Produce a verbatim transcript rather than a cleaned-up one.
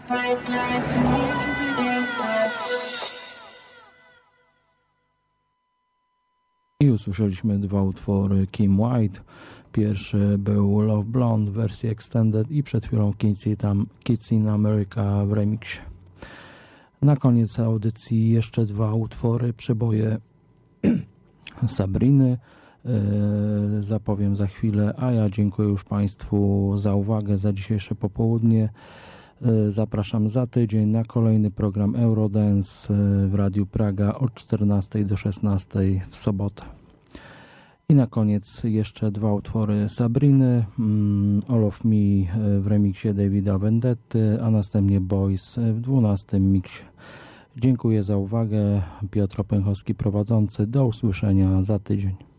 I usłyszeliśmy dwa utwory Kim White. Pierwszy był Love Blonde w wersji extended i przed chwilą Kids in America w remiksie. Na koniec audycji jeszcze dwa utwory, przeboje Sabriny. Yy, zapowiem za chwilę, a ja dziękuję już Państwu za uwagę, za dzisiejsze popołudnie. Yy, zapraszam za tydzień na kolejny program Eurodance yy, w Radiu Praga od czternastej do szesnastej w sobotę. I na koniec jeszcze dwa utwory Sabriny, mm, All of Me w remiksie Davida Vendetty, a następnie Boys w dwunastym miksie. Dziękuję za uwagę. Piotr Opęchowski prowadzący. Do usłyszenia za tydzień.